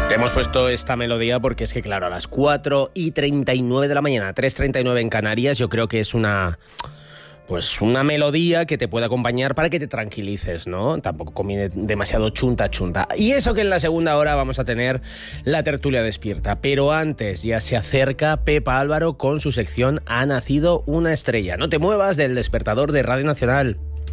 Te hemos puesto esta melodía porque es que, claro, a las 4:39 de la mañana, 3:39 en Canarias, yo creo que es una melodía que te puede acompañar para que te tranquilices, ¿no? Tampoco combine demasiado chunta. Y eso que en la segunda hora vamos a tener la tertulia despierta. Pero antes ya se acerca Pepa Álvaro con su sección Ha nacido una estrella. No te muevas del despertador de Radio Nacional.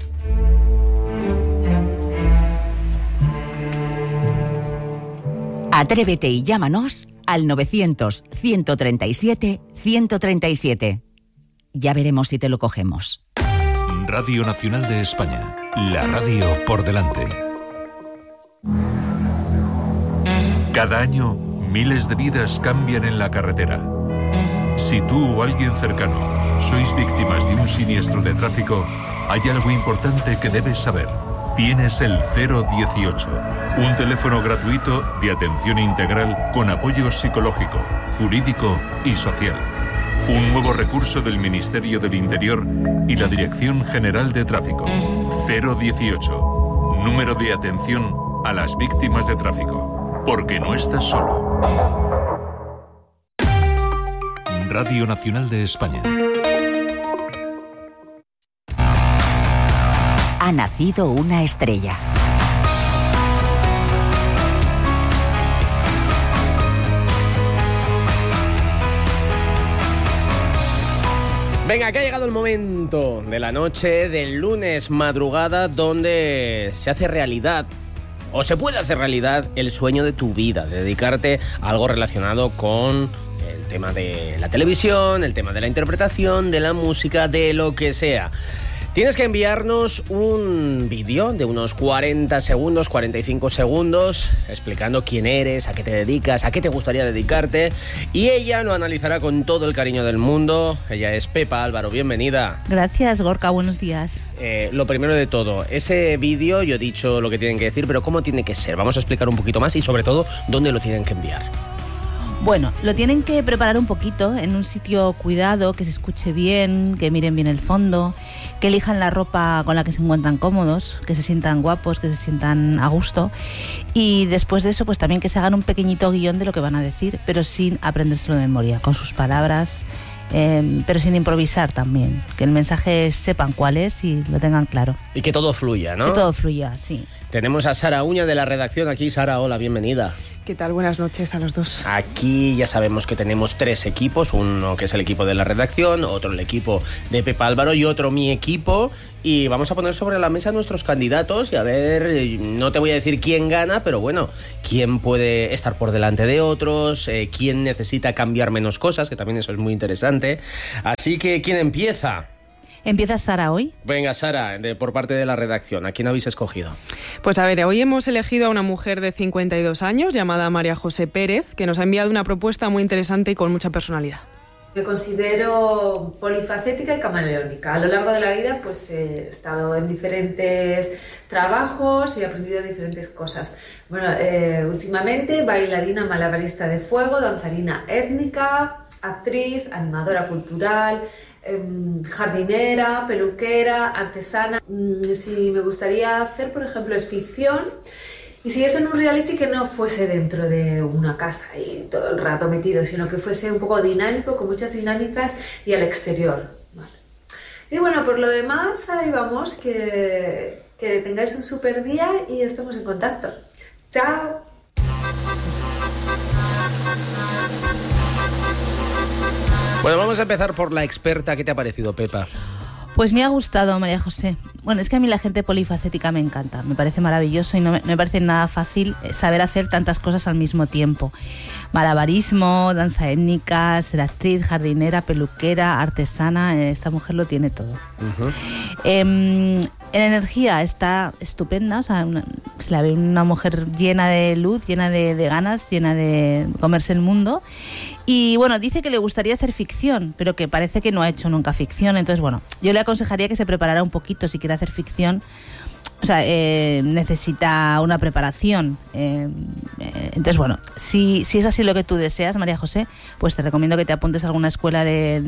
Atrévete y llámanos al 900-137-137. Ya veremos si te lo cogemos. Radio Nacional de España, la radio por delante. Cada año, miles de vidas cambian en la carretera. Si tú o alguien cercano sois víctimas de un siniestro de tráfico, hay algo importante que debes saber. Tienes el 018, un teléfono gratuito de atención integral con apoyo psicológico, jurídico y social. Un nuevo recurso del Ministerio del Interior y la Dirección General de Tráfico. 018, número de atención a las víctimas de tráfico. Porque no estás solo. Radio Nacional de España. Ha nacido una estrella. Venga, que ha llegado el momento de la noche del lunes madrugada donde se hace realidad, o se puede hacer realidad, el sueño de tu vida, de dedicarte a algo relacionado con el tema de la televisión, el tema de la interpretación, de la música, de lo que sea. Tienes que enviarnos un vídeo de unos 40 segundos, 45 segundos, explicando quién eres, a qué te dedicas, a qué te gustaría dedicarte, y ella lo analizará con todo el cariño del mundo. Ella es Pepa Álvaro, bienvenida. Gracias, Gorka, buenos días. Lo primero de todo, ese vídeo, yo he dicho lo que tienen que decir, pero ¿cómo tiene que ser? Vamos a explicar un poquito más y sobre todo, ¿dónde lo tienen que enviar? Bueno, lo tienen que preparar un poquito en un sitio cuidado, que se escuche bien, que miren bien el fondo, que elijan la ropa con la que se encuentran cómodos, que se sientan guapos, que se sientan a gusto, y después de eso pues también que se hagan un pequeñito guión de lo que van a decir, pero sin aprendérselo de memoria, con sus palabras, pero sin improvisar también, que el mensaje sepan cuál es y lo tengan claro. Y que todo fluya, ¿no? Que todo fluya, sí. Tenemos a Sara Uña de la redacción aquí. Sara, hola, bienvenida. ¿Qué tal? Buenas noches a los dos. Aquí ya sabemos que tenemos 3 equipos, uno que es el equipo de la redacción, otro el equipo de Pepa Álvaro y otro mi equipo, y vamos a poner sobre la mesa nuestros candidatos y a ver, no te voy a decir quién gana, pero bueno, quién puede estar por delante de otros, quién necesita cambiar menos cosas, que también eso es muy interesante. Así que, ¿quién empieza? ¿Empieza Sara hoy? Venga, Sara, por parte de la redacción, ¿a quién habéis escogido? Pues a ver, hoy hemos elegido a una mujer de 52 años llamada María José Pérez, que nos ha enviado una propuesta muy interesante y con mucha personalidad. Me considero polifacética y camaleónica. A lo largo de la vida pues he estado en diferentes trabajos y he aprendido diferentes cosas. Bueno, últimamente bailarina malabarista de fuego, danzarina étnica, actriz, animadora cultural, jardinera, peluquera, artesana. Si me gustaría hacer, por ejemplo, es ficción, y si es en un reality que no fuese dentro de una casa y todo el rato metido, sino que fuese un poco dinámico, con muchas dinámicas y al exterior. Vale. Y bueno, por lo demás, ahí vamos, que tengáis un súper día y estamos en contacto. ¡Chao! Bueno, vamos a empezar por la experta. ¿Qué te ha parecido, Pepa? Pues me ha gustado, María José. Bueno, es que a mí la gente polifacética me encanta, me parece maravilloso y no me parece nada fácil saber hacer tantas cosas al mismo tiempo. Malabarismo, danza étnica, ser actriz, jardinera, peluquera, artesana, esta mujer lo tiene todo. Uh-huh. En energía está estupenda, o sea, se la ve una mujer llena de luz, llena de ganas, llena de comerse el mundo. Y bueno, dice que le gustaría hacer ficción, pero que parece que no ha hecho nunca ficción. Entonces, bueno, yo le aconsejaría que se preparara un poquito si quiere hacer ficción, sea, necesita una preparación. Entonces, bueno, si es así lo que tú deseas, María José, pues te recomiendo que te apuntes a alguna escuela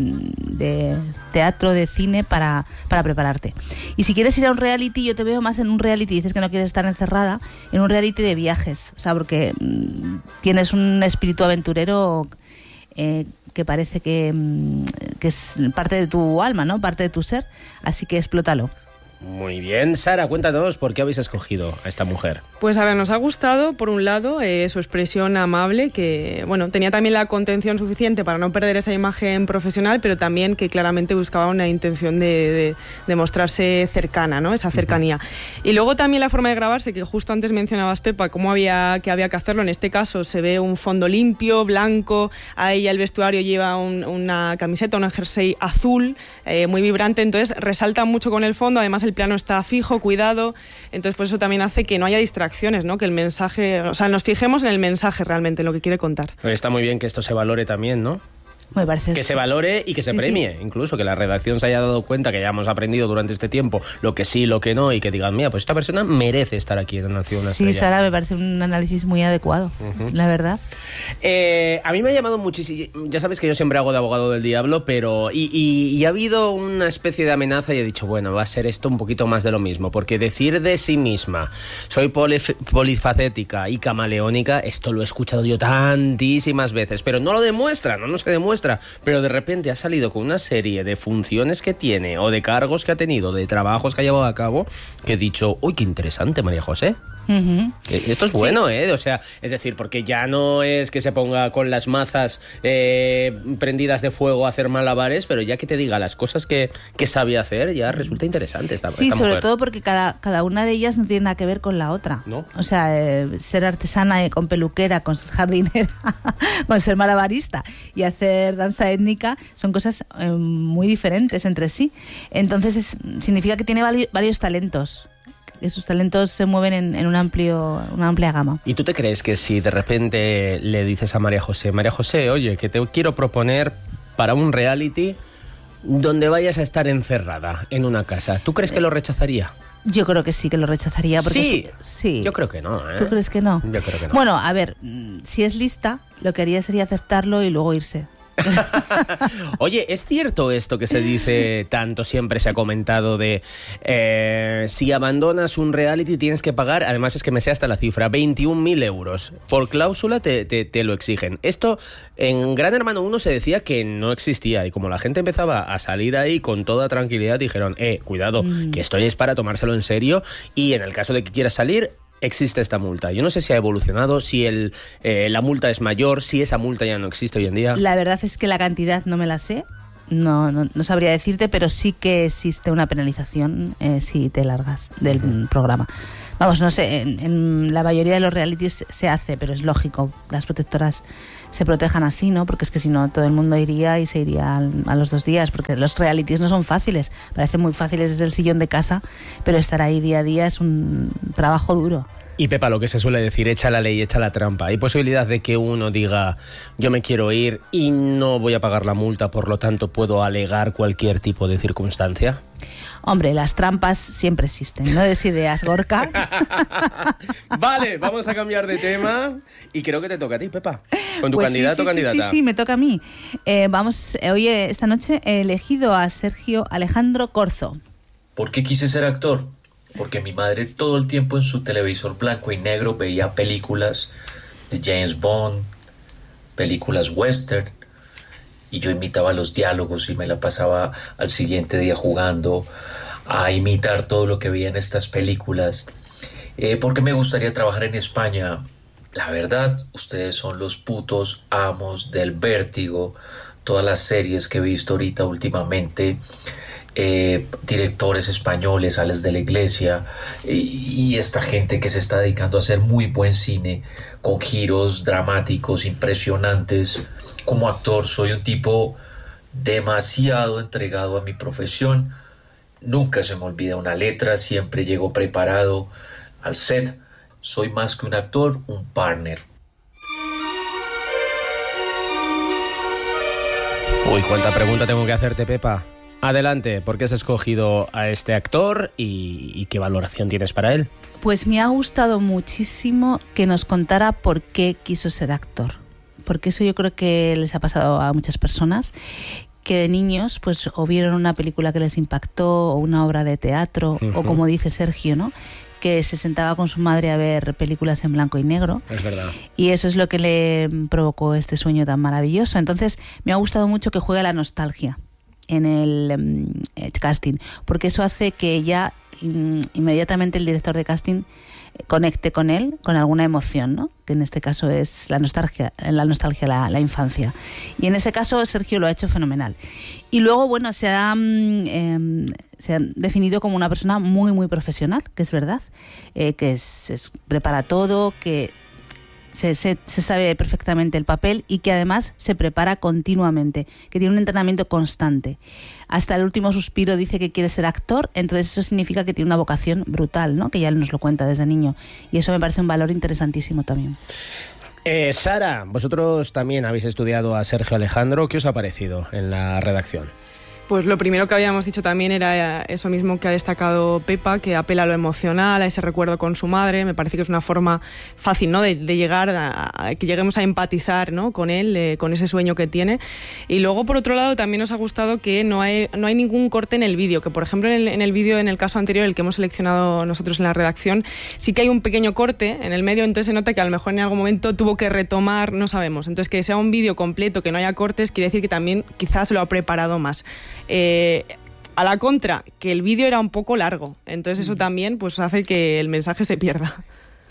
de teatro, de cine, para prepararte. Y si quieres ir a un reality, yo te veo más en un reality, dices que no quieres estar encerrada, en un reality de viajes, o sea, porque tienes un espíritu aventurero que parece que es parte de tu alma, ¿no? Parte de tu ser, así que explótalo. Muy bien, Sara, cuéntanos, ¿por qué habéis escogido a esta mujer? Pues a ver, nos ha gustado, por un lado, su expresión amable, que bueno, tenía también la contención suficiente para no perder esa imagen profesional, pero también que claramente buscaba una intención de mostrarse cercana, ¿no? Esa cercanía. Y luego también la forma de grabarse, que justo antes mencionabas, Pepa, cómo había que hacerlo. En este caso se ve un fondo limpio, blanco, a ella el vestuario lleva una camiseta, un jersey azul, muy vibrante, entonces resalta mucho con el fondo, además el plano está fijo, cuidado, entonces por eso también hace que no haya distracciones, ¿no? Que el mensaje, o sea, nos fijemos en el mensaje realmente, en lo que quiere contar. Está muy bien que esto se valore también, ¿no? Me parece que se valore y que se premie, incluso que la redacción se haya dado cuenta que ya hemos aprendido durante este tiempo lo que sí, lo que no, y que digan, mira, pues esta persona merece estar aquí en Nación Una Estrella. Sí, Sara, me parece un análisis muy adecuado, la verdad. A mí me ha llamado muchísimo, ya sabes que yo siempre hago de abogado del diablo, pero y ha habido una especie de amenaza y he dicho, bueno, va a ser esto un poquito más de lo mismo, porque decir de sí misma, soy polifacética y camaleónica, esto lo he escuchado yo tantísimas veces, pero no lo demuestra, no se demuestra. Pero de repente ha salido con una serie de funciones que tiene o de cargos que ha tenido, de trabajos que ha llevado a cabo, que he dicho, uy, qué interesante, María José. Esto es bueno, ¿eh? O sea, es decir, porque ya no es que se ponga con las mazas prendidas de fuego a hacer malabares, pero ya que te diga las cosas que sabe hacer, ya resulta interesante esta Sí, sobre mujer. todo porque cada una de ellas no tiene nada que ver con la otra. ¿No? O sea, ser artesana con peluquera, con ser jardinera, con ser malabarista y hacer danza étnica son cosas muy diferentes entre sí. Entonces significa que tiene varios talentos. Esos talentos se mueven en una amplia gama. ¿Y tú te crees que si de repente le dices a María José, oye, que te quiero proponer para un reality donde vayas a estar encerrada en una casa, ¿tú crees que lo rechazaría? Yo creo que sí que lo rechazaría. Porque sí. Yo creo que no, ¿eh? ¿Tú crees que no? Yo creo que no. Bueno, a ver, si es lista, lo que haría sería aceptarlo y luego irse. Oye, ¿es cierto esto que se dice tanto, siempre se ha comentado de si abandonas un reality tienes que pagar, además es que me sé hasta la cifra, 21.000 euros. Por cláusula te lo exigen. Esto en Gran Hermano 1 se decía que no existía y como la gente empezaba a salir ahí con toda tranquilidad, dijeron, cuidado, que esto es para tomárselo en serio y en el caso de que quieras salir, existe esta multa. Yo no sé si ha evolucionado, si la multa es mayor, si esa multa ya no existe hoy en día. La verdad es que la cantidad no me la sé, no sabría decirte, pero sí que existe una penalización si te largas del programa. Vamos, no sé, en la mayoría de los realities se hace, pero es lógico, las protectoras se protejan así, ¿no? Porque es que si no todo el mundo iría y se iría a los 2 días, porque los realities no son fáciles, parecen muy fáciles desde el sillón de casa, pero estar ahí día a día es un trabajo duro. Y Pepa, lo que se suele decir, echa la ley, echa la trampa. ¿Hay posibilidad de que uno diga, yo me quiero ir y no voy a pagar la multa, por lo tanto puedo alegar cualquier tipo de circunstancia? Hombre, las trampas siempre existen, no des ideas, Gorka. Vale, vamos a cambiar de tema y creo que te toca a ti, Pepa, con tu pues candidato o candidata. Sí, me toca a mí. Hoy, esta noche, he elegido a Sergio Alejandro Corzo. ¿Por qué quise ser actor? Porque mi madre todo el tiempo en su televisor blanco y negro veía películas de James Bond, películas western, y yo imitaba los diálogos y me la pasaba al siguiente día jugando a imitar todo lo que veía en estas películas. ¿Por qué me gustaría trabajar en España? La verdad, ustedes son los putos amos del vértigo. Todas las series que he visto ahorita últimamente, directores españoles, Ales de la Iglesia, y esta gente que se está dedicando a hacer muy buen cine con giros dramáticos impresionantes. Como actor soy un tipo demasiado entregado a mi profesión. Nunca se me olvida una letra, siempre llego preparado al set. Soy más que un actor, un partner. Uy, cuánta pregunta tengo que hacerte, Pepa. Adelante, ¿por qué has escogido a este actor y qué valoración tienes para él? Pues me ha gustado muchísimo que nos contara por qué quiso ser actor. Porque eso yo creo que les ha pasado a muchas personas, que de niños pues o vieron una película que les impactó o una obra de teatro, o como dice Sergio, ¿no?, que se sentaba con su madre a ver películas en blanco y negro. Es verdad. Y eso es lo que le provocó este sueño tan maravilloso. Entonces me ha gustado mucho que juegue la nostalgia en el casting, porque eso hace que ya inmediatamente el director de casting conecte con él con alguna emoción, ¿no?, que en este caso es la nostalgia, la infancia. Y en ese caso Sergio lo ha hecho fenomenal. Y luego, bueno, se ha definido como una persona muy, muy profesional, que es verdad, que prepara todo, que se sabe perfectamente el papel y que además se prepara continuamente, que tiene un entrenamiento constante. Hasta el último suspiro dice que quiere ser actor, entonces eso significa que tiene una vocación brutal, ¿no?, que ya nos lo cuenta desde niño. Y eso me parece un valor interesantísimo también. Sara, vosotros también habéis estudiado a Sergio Alejandro. ¿Qué os ha parecido en la redacción? Pues lo primero que habíamos dicho también era eso mismo que ha destacado Pepa, que apela a lo emocional, a ese recuerdo con su madre. Me parece que es una forma fácil, ¿no?, de llegar a que lleguemos a empatizar, ¿no?, con él, con ese sueño que tiene. Y luego, por otro lado, también nos ha gustado que no hay ningún corte en el vídeo, que por ejemplo en el vídeo, en el caso anterior, el que hemos seleccionado nosotros en la redacción, sí que hay un pequeño corte en el medio, entonces se nota que a lo mejor en algún momento tuvo que retomar, no sabemos. Entonces, que sea un vídeo completo, que no haya cortes, quiere decir que también quizás lo ha preparado más. A la contra, que el vídeo era un poco largo, entonces eso también pues hace que el mensaje se pierda.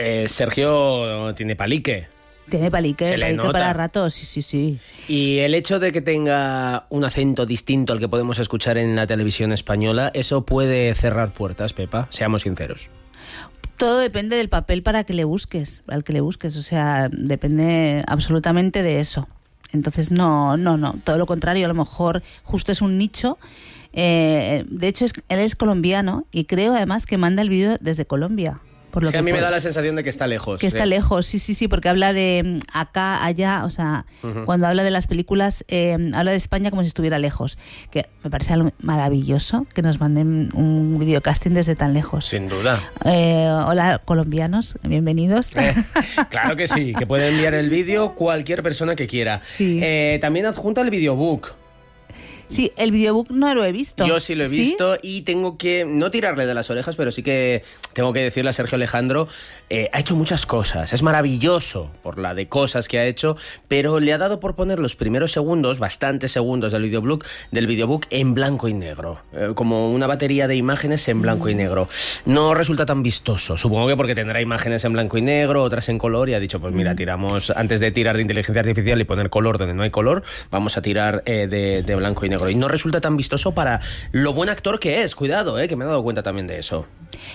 Sergio tiene palique. Tiene palique nota para rato, sí. Y el hecho de que tenga un acento distinto al que podemos escuchar en la televisión española, ¿eso puede cerrar puertas, Pepa? Seamos sinceros. Todo depende del papel al que le busques, o sea, depende absolutamente de eso. Entonces no, todo lo contrario, a lo mejor justo es un nicho. De hecho, él es colombiano y creo además que manda el vídeo desde Colombia. Por lo es que a mí me da la sensación de que está lejos. Que está lejos, sí, porque habla de acá, allá, o sea, cuando habla de las películas, habla de España como si estuviera lejos. Que me parece algo maravilloso que nos manden un videocasting desde tan lejos. Sin duda. Hola, colombianos, bienvenidos. Claro que sí, que puede enviar el vídeo cualquier persona que quiera. Sí. También adjunta el videobook. Sí, el videobook no lo he visto. Yo sí lo he visto y tengo que no tirarle de las orejas, pero sí que tengo que decirle a Sergio Alejandro, ha hecho muchas cosas, es maravilloso por la de cosas que ha hecho, pero le ha dado por poner los primeros segundos, bastantes segundos del videobook en blanco y negro, como una batería de imágenes en blanco y negro. No resulta tan vistoso, supongo que porque tendrá imágenes en blanco y negro, otras en color, y ha dicho, pues mira, tiramos, antes de tirar de inteligencia artificial y poner color donde no hay color, vamos a tirar de blanco y negro. Y no resulta tan vistoso para lo buen actor que es. Cuidado, que me he dado cuenta también de eso.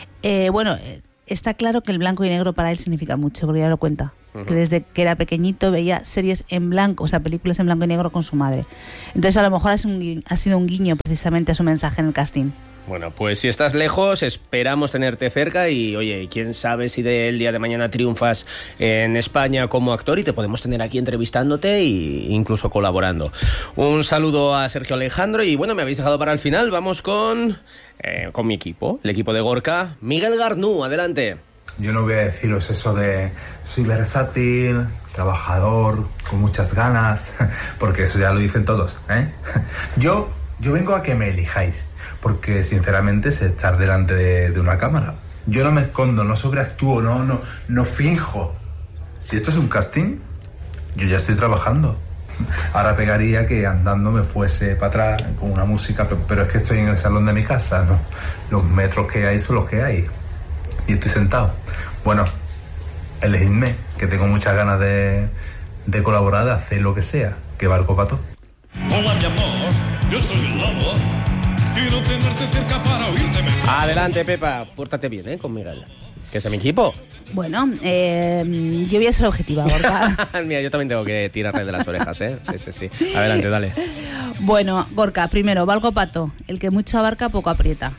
Está claro que el blanco y negro para él significa mucho, porque ya lo cuenta. Que desde que era pequeñito veía series en blanco, o sea, películas en blanco y negro con su madre. Entonces a lo mejor ha sido un guiño precisamente a su mensaje en el casting. Bueno, pues si estás lejos, esperamos tenerte cerca y, oye, quién sabe si del día de mañana triunfas en España como actor y te podemos tener aquí entrevistándote e incluso colaborando. Un saludo a Sergio Alejandro y, bueno, me habéis dejado para el final. Vamos con mi equipo, el equipo de Gorka. Miguel Garnú, adelante. Yo no voy a deciros eso de soy versátil, trabajador, con muchas ganas, porque eso ya lo dicen todos, ¿eh? Yo vengo a que me elijáis, porque sinceramente sé estar delante de una cámara. Yo no me escondo, no sobreactúo, no finjo. Si esto es un casting, yo ya estoy trabajando. Ahora pegaría que andando me fuese para atrás con una música, pero es que estoy en el salón de mi casa, ¿no? Los metros que hay son los que hay. Y estoy sentado. Bueno, elegidme, que tengo muchas ganas de colaborar, de hacer lo que sea, que valgo para todo. Hola, mi amor, yo soy el lobo. Quiero tenerte cerca para oírte mejor. Adelante, Pepa, pórtate bien, con Miguel, que es de mi equipo. Bueno, yo voy a ser objetiva, Gorka. Mira, yo también tengo que tirarle de las orejas, ¿eh? Sí. Adelante, dale. Bueno, Gorka, primero, valgo pato. El que mucho abarca, poco aprieta.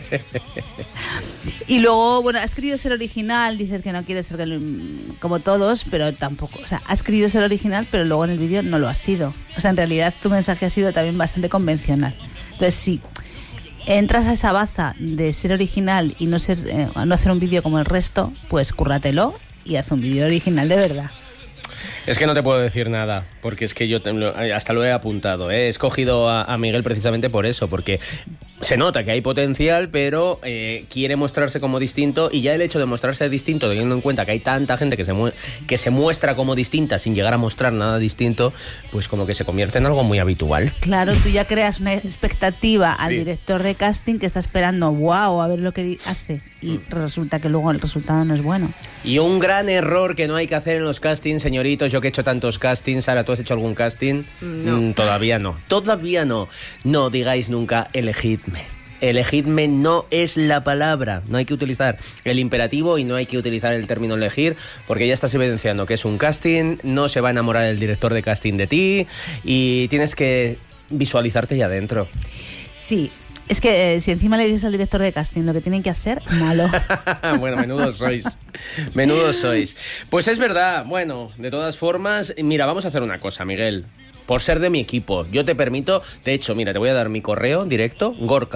Y luego, bueno, has querido ser original, dices que no quieres ser como todos, pero tampoco. O sea, has querido ser original, pero luego en el vídeo no lo has sido. O sea, en realidad tu mensaje ha sido también bastante convencional. Entonces, si entras a esa baza de ser original y no hacer un vídeo como el resto, pues cúrratelo y haz un vídeo original de verdad. Es que no te puedo decir nada, porque es que yo hasta lo he apuntado. He escogido a Miguel precisamente por eso, porque se nota que hay potencial, pero quiere mostrarse como distinto, y ya el hecho de mostrarse distinto, teniendo en cuenta que hay tanta gente que se muestra como distinta sin llegar a mostrar nada distinto, pues como que se convierte en algo muy habitual. Claro, tú ya creas una expectativa Sí. al director de casting que está esperando, wow, a ver lo que hace, y resulta que luego el resultado no es bueno. Y un gran error que no hay que hacer en los castings, señoritos, yo que he hecho tantos castings. Sara, ¿tú has hecho algún casting? No. Todavía no. Todavía no. No digáis nunca elegidme. Elegidme no es la palabra. No hay que utilizar el imperativo y no hay que utilizar el término elegir, porque ya estás evidenciando que es un casting, no se va a enamorar el director de casting de ti y tienes que visualizarte ya dentro. Sí. Es que si encima le dices al director de casting lo que tienen que hacer, malo. Bueno, menudos sois. Menudos sois. Pues es verdad. Bueno, de todas formas, mira, vamos a hacer una cosa, Miguel. Por ser de mi equipo, yo te permito, de hecho, mira, te voy a dar mi correo directo,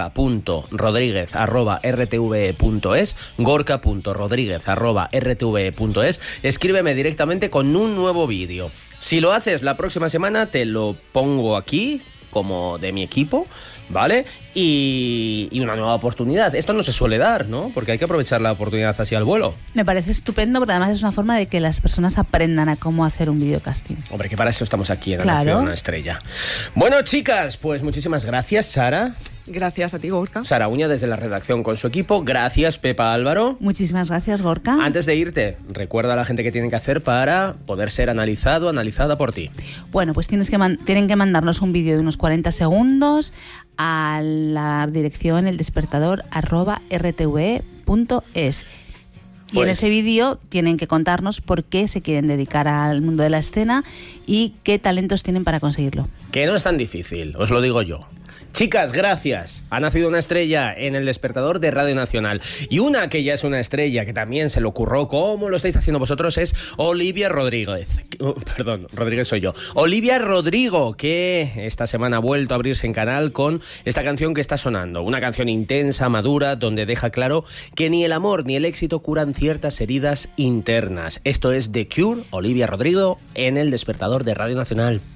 gorka.rodriguez@rtve.es, gorka.rodriguez@rtve.es. Escríbeme directamente con un nuevo vídeo. Si lo haces la próxima semana, te lo pongo aquí como de mi equipo, ¿vale? Y una nueva oportunidad. Esto no se suele dar, ¿no? Porque hay que aprovechar la oportunidad así al vuelo. Me parece estupendo, porque además es una forma de que las personas aprendan a cómo hacer un videocasting. Hombre, que para eso estamos aquí en la Claro. Nación de una Estrella. Bueno, chicas, pues muchísimas gracias, Sara. Gracias a ti, Gorka. Sara Uña desde la redacción con su equipo. Gracias, Pepa Álvaro. Muchísimas gracias, Gorka. Antes de irte, recuerda a la gente que tienen que hacer para poder ser analizada por ti. Bueno, pues tienen que mandarnos un vídeo de unos 40 segundos a la dirección eldespertador@rtve.es. Y en Pues- ese vídeo tienen que contarnos por qué se quieren dedicar al mundo de la escena y qué talentos tienen para conseguirlo. Que no es tan difícil, os lo digo yo. Chicas, gracias. Ha nacido una estrella en el despertador de Radio Nacional. Y una que ya es una estrella, que también se le ocurrió, como lo estáis haciendo vosotros, es Olivia Rodríguez. Perdón, Rodríguez soy yo. Olivia Rodrigo, que esta semana ha vuelto a abrirse en canal con esta canción que está sonando. Una canción intensa, madura, donde deja claro que ni el amor ni el éxito curan ciertas heridas internas. Esto es The Cure, Olivia Rodrigo, en el despertador de Radio Nacional.